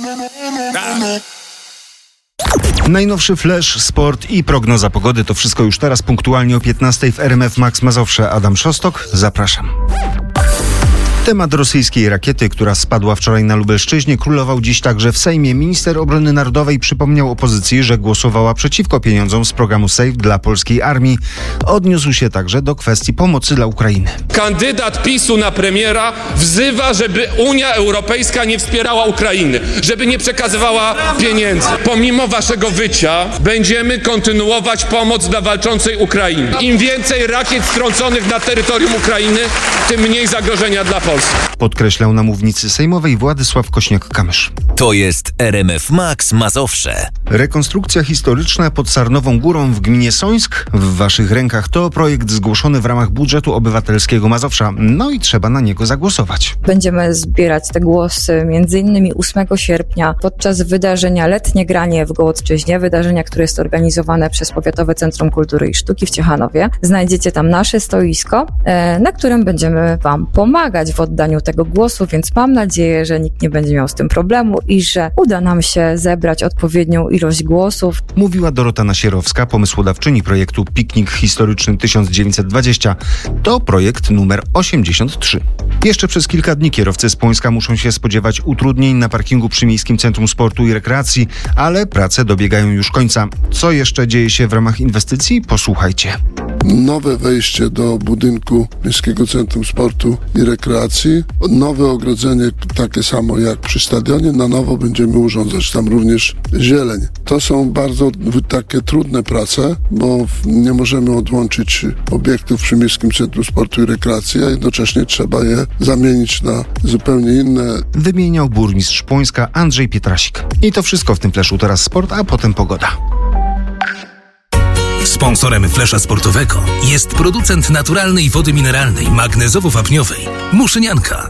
Najnowszy flash, sport i prognoza pogody to wszystko już teraz punktualnie o 15:00 w RMF Max Mazowsze. Adam Szostok, zapraszam. Temat rosyjskiej rakiety, która spadła wczoraj na Lubelszczyźnie, królował dziś także w Sejmie. Minister Obrony Narodowej przypomniał opozycji, że głosowała przeciwko pieniądzom z programu SAFE dla polskiej armii. Odniósł się także do kwestii pomocy dla Ukrainy. Kandydat PiS-u na premiera wzywa, żeby Unia Europejska nie wspierała Ukrainy, żeby nie przekazywała pieniędzy. Pomimo waszego wycia będziemy kontynuować pomoc dla walczącej Ukrainy. Im więcej rakiet strąconych na terytorium Ukrainy, tym mniej zagrożenia dla Polski. Podkreślał na mównicy sejmowej Władysław Kośniak-Kamysz. To jest RMF Max Mazowsze. Rekonstrukcja historyczna pod Sarnową Górą w gminie Sońsk w waszych rękach to projekt zgłoszony w ramach budżetu obywatelskiego Mazowsza. No i trzeba na niego zagłosować. Będziemy zbierać te głosy m.in. 8 sierpnia podczas wydarzenia Letnie Granie w Gołodczyźnie, wydarzenia, które jest organizowane przez Powiatowe Centrum Kultury i Sztuki w Ciechanowie. Znajdziecie tam nasze stoisko, na którym będziemy wam pomagać w oddaniu tego głosu, więc mam nadzieję, że nikt nie będzie miał z tym problemu i że uda nam się zebrać odpowiednią ilość głosów. Mówiła Dorota Nasierowska, pomysłodawczyni projektu Piknik Historyczny 1920. To projekt numer 83. Jeszcze przez kilka dni kierowcy z Płońska muszą się spodziewać utrudnień na parkingu przy Miejskim Centrum Sportu i Rekreacji, ale prace dobiegają już końca. Co jeszcze dzieje się w ramach inwestycji? Posłuchajcie. Nowe wejście do budynku Miejskiego Centrum Sportu i Rekreacji, nowe ogrodzenie takie samo jak przy stadionie, na nowo będziemy urządzać tam również zieleń. To są bardzo takie trudne prace, bo nie możemy odłączyć obiektów przy Miejskim Centrum Sportu i Rekreacji, a jednocześnie trzeba je zamienić na zupełnie inne. Wymieniał burmistrz Płońska Andrzej Pietrasik. I to wszystko w tym fleszu. Teraz sport, a potem pogoda. Sponsorem flesza sportowego jest producent naturalnej wody mineralnej magnezowo-wapniowej Muszynianka.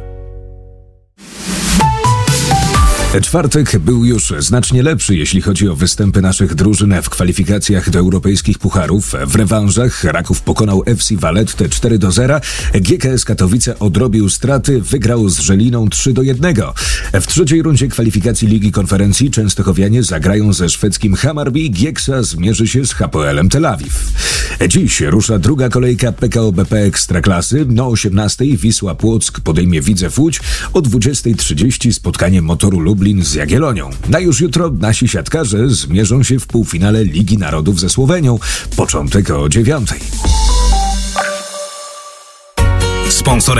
Czwartek był już znacznie lepszy, jeśli chodzi o występy naszych drużyn w kwalifikacjach do europejskich pucharów. W rewanżach Raków pokonał FC Vallette 4-0, GKS Katowice odrobił straty, wygrał z Żeliną 3-1. W trzeciej rundzie kwalifikacji Ligi Konferencji częstochowianie zagrają ze szwedzkim Hammarby, Gieksa zmierzy się z Hapoelem Tel Awiw. Dziś rusza druga kolejka PKO BP Ekstraklasy. O 18:00 Wisła Płock podejmie Widzew Łódź, o 20:30 spotkanie Motoru Lublin z Jagiellonią. Na już jutro nasi siatkarze zmierzą się w półfinale Ligi Narodów ze Słowenią. Początek o 9:00. Sponsorem